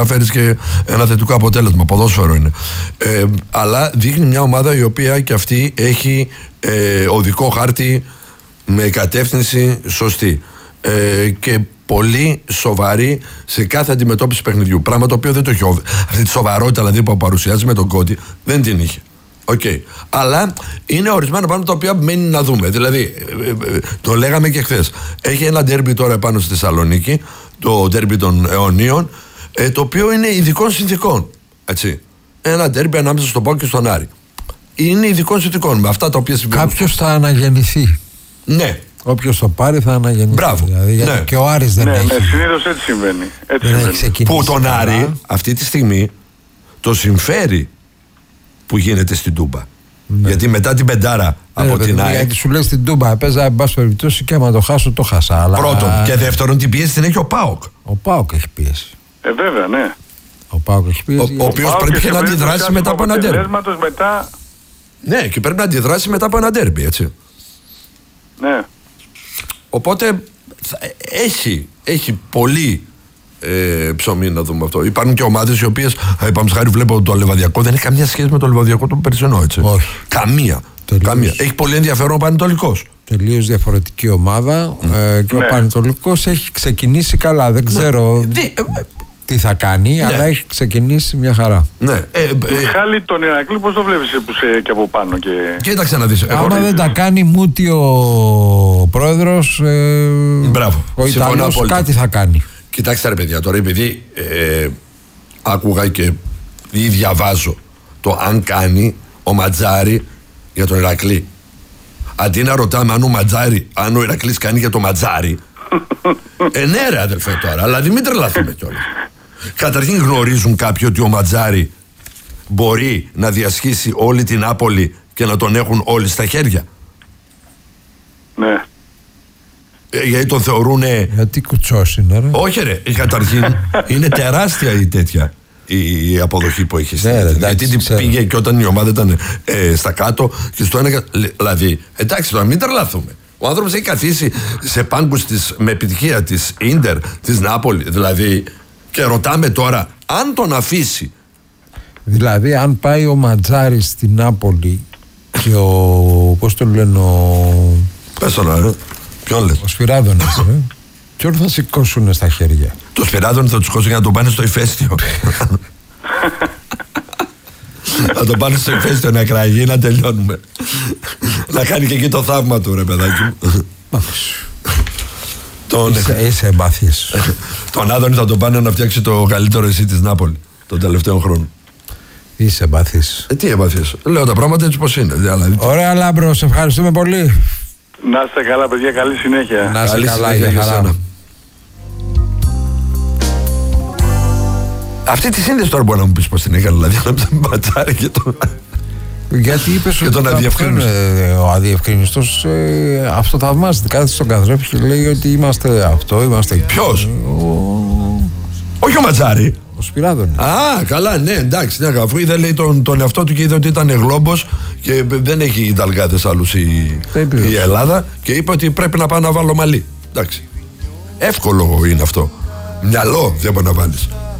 να φέρεις και ένα θετικό αποτέλεσμα. Ποδόσφαιρο είναι. Αλλά δείχνει μια ομάδα η οποία και αυτή έχει οδικό χάρτη με κατεύθυνση σωστή. Και πολύ σοβαρή σε κάθε αντιμετώπιση παιχνιδιού. Πράγμα το οποίο δεν το έχει. Αυτή τη σοβαρότητα δηλαδή που παρουσιάζει με τον Κώτη δεν την είχε. Okay. Αλλά είναι ορισμένα πράγματα τα οποία μένει να δούμε. Δηλαδή, το λέγαμε και χθες. Έχει ένα ντέρμπι τώρα επάνω στη Θεσσαλονίκη, το ντέρμπι των αιωνίων, το οποίο είναι ειδικών συνθηκών. Έτσι. Ένα ντέρμπι ανάμεσα στον ΠΑΟΚ και στον Άρη. Είναι ειδικών συνθηκών με αυτά τα οποία συμβαίνουν. Κάποιος θα αναγεννηθεί. Ναι. Όποιος το πάρει θα αναγεννηθεί. Μπράβο. Δηλαδή, ναι. Και ο Άρης δεν έχει. Ναι, συνήθως έτσι συμβαίνει. Που τον Άρη αυτή τη στιγμή το συμφέρει που γίνεται στην Τούμπα. Ναι. Γιατί μετά την πεντάρα από την ΑΕΚ. Γιατί σου λέει στην Τούμπα, έπαιζα εν πάση περιπτώσει και άμα το χάσω, το χάσα. Αλλά... Πρώτον. Και δεύτερον, την πίεση την έχει ο ΠΑΟΚ. Ο ΠΑΟΚ έχει πίεση. Βέβαια, ναι. Ο ΠΑΟΚ έχει πίεση. Ο οποίος πρέπει και να αντιδράσει μετά από ένα ντέρμπι. Μετά... Ναι, και πρέπει να αντιδράσει μετά από ένα ντέρμπι, έτσι. Ναι. Οπότε έχει πολύ ψωμί να δούμε αυτό. Υπάρχουν και ομάδες οι οποίες, είπαμε χάρη, βλέπω το Λεβαδιακό, δεν έχει καμία σχέση με το Λεβαδιακό το περσινό, έτσι. Όχι. Καμία. Έχει πολύ ενδιαφέρον ο Πανετολικός. Τελείως διαφορετική ομάδα και ο Πανετολικός έχει ξεκινήσει καλά. Δεν ξέρω τι θα κάνει, αλλά έχει ξεκινήσει μια χαρά. Ναι. Μιχάλη, τον Ηρακλή πώς το βλέπεις που είσαι και από πάνω και... Κοίταξε να δεις. Άμα δεν τα κάνει μούτι ο πρόεδρος, μπράβο. ο Ιταλός κάτι θα κάνει. Κοιτάξτε ρε παιδιά, τώρα επειδή άκουγα και ή διαβάζω το αν κάνει ο Ματζάρη για τον Ηρακλή. Αντί να ρωτάμε αν ο Ματζάρη, αν ο Ηρακλής κάνει για τον Ματζάρη. Ναι ρε αδελφέ τώρα, αλλά μην τρελαθούμε κιόλας. Καταρχήν γνωρίζουν κάποιοι ότι ο Ματζάρη μπορεί να διασχίσει όλη την Νάπολη και να τον έχουν όλοι στα χέρια. Ναι. Γιατί τον θεωρούνε... Γιατί κουτσός είναι ρε. Όχι ρε, καταρχήν είναι τεράστια η τέτοια η αποδοχή που έχει. Γιατί την πήγε και όταν η ομάδα ήταν στα κάτω και στο ένα. Δηλαδή, εντάξει τώρα μην τρελαθούμε. Ο άνθρωπος έχει καθίσει σε πάγκους με επιτυχία της Ίντερ, της Νάπολη, δηλαδή, και ρωτάμε τώρα αν τον αφήσει. Δηλαδή αν πάει ο Ματζάρης στην Νάπολη και ο... πώς το λένε Πες τον ρε. Ποιον λες? Ο Σφυράδωνας ρε. Ποιον θα σηκώσουν στα χέρια? Το Σφυράδωνη θα τους σηκώσουν για να τον πάνε στο ηφαίστειο. Να τον πάνε στο ηφαίστειο να κραγεί, να τελειώνουμε. Να κάνει και εκεί το θαύμα του ρε παιδάκι μου. Είσαι εμπάθειες. Τον Άδωνη θα τον πάνε να φτιάξει το καλύτερο εσύ της Νάπολη τον τελευταίο χρόνο. Είσαι εμπάθειες. Τι εμπάθειες? Λέω τα πράγματα έτσι πως είναι. Ωραία Λάμπρο, σε ευχαριστούμε πολύ. Να είστε καλά παιδιά, καλή συνέχεια. Να είστε καλά, για χαρά. Αυτή τη σύνδεση τώρα μπορεί να μου πεις πως την έκανε, δηλαδή να μπατσάρει και το... Γιατί είπες ότι ο αδιευκρινιστός αυτό θαυμάζεται. Κάθεται στον καθρέφτη και λέει ότι είμαστε αυτό, είμαστε εκεί. Ποιος? Όχι ο Ματζάρη. Ο Σπυράδωνης. Α, καλά, ναι, εντάξει. Ναι, αφού είδε λέει τον εαυτό του και είδε ότι ήταν γλόμπος και δεν έχει Ιταλγάδες άλλους η Ελλάδα και είπε ότι πρέπει να πάω να βάλω μαλλί. Εντάξει. Εύκολο είναι αυτό. Μυαλό δεν μπορεί να βάλεις.